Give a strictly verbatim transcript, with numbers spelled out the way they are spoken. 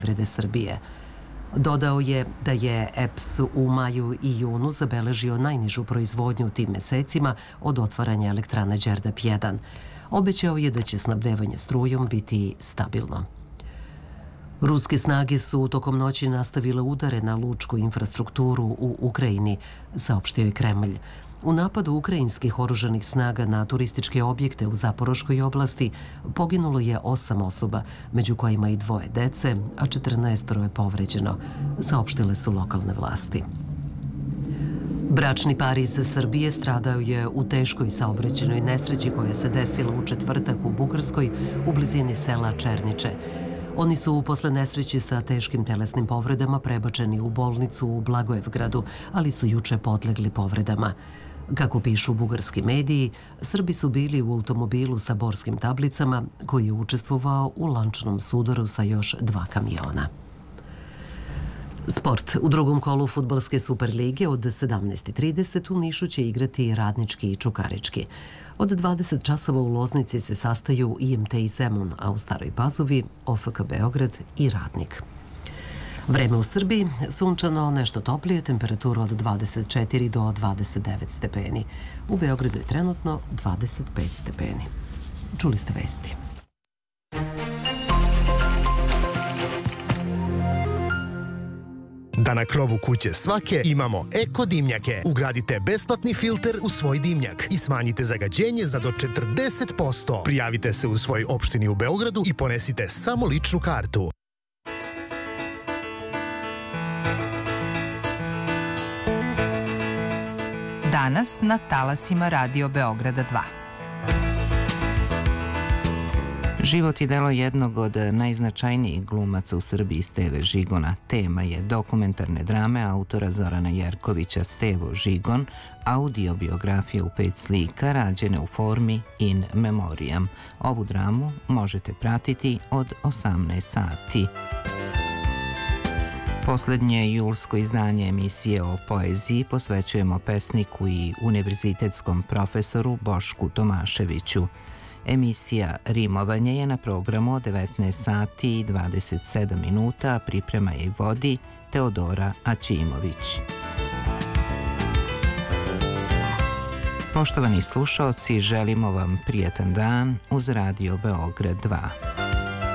privrede Srbije. Dodao je da je E P S u maju i junu zabeležio najnižu proizvodnju u tim mesecima od otvaranja elektrane Đerdap jedan. Obećao je da će snabdevanje strujom biti stabilno. Ruske snage su tokom noći nastavile udare na lučku infrastrukturu u Ukrajini, saopštio je Kremlj. U napadu ukrajinskih oružanih snaga na turističke objekte u Zaporoškoj oblasti poginulo je osam osoba, među kojima i dvoje dece, a četrnaestoro je povređeno, saopštile su lokalne vlasti. Bračni par iz Srbije stradao je u teškoj saobraćajnoj nesreći koja se desila u četvrtak u Bugarskoj u blizini sela Černiče. Oni su posle nesreće sa teškim telesnim povredama prebačeni u bolnicu u Blagojevgradu, ali su juče podlegli povredama. Kako pišu bugarski mediji, Srbi su bili u automobilu sa borskim tablicama koji je učestvovao u lančanom sudaru sa još dva kamiona. Sport. U drugom kolu fudbalske Superlige od sedamnaest i trideset u Nišu će igrati Radnički i Čukarički. Od dvadeset časova u Loznici se sastaju I M T i Zemun, a u Staroj Pazovi O F K Beograd i Radnik. Vreme u Srbiji, sunčano, nešto toplije, temperatura od dvadeset četiri do dvadeset devet stepeni. U Beogradu je trenutno dvadeset pet stepeni. Čuli ste vesti. Da na krovu kuće svake imamo eko dimnjake. Ugradite besplatni filter u svoj dimnjak i smanjite zagađenje za do četrdeset posto. Prijavite se u svoj opštini u Beogradu i ponesite samo ličnu kartu. Danas na talasima Radio Beograda dva. Život i delo jednog od najznačajnijih glumaca u Srbiji, Steve Žigona. Tema je dokumentarne drame autora Zorana Jerkovića Stevo Žigon, audiobiografija u pet slika rađene u formi in memoriam. Ovu dramu možete pratiti od osamnaest sati. Poslednje julsko izdanje emisije o poeziji posvećujemo pesniku i univerzitetskom profesoru Bošku Tomaševiću. Emisija Rimovanje je na programu od devetnaest sati i dvadeset sedam minuta, priprema je i vodi Teodora Aćimović. Poštovani slušaoci, želimo vam prijetan dan uz Radio Beograd dva.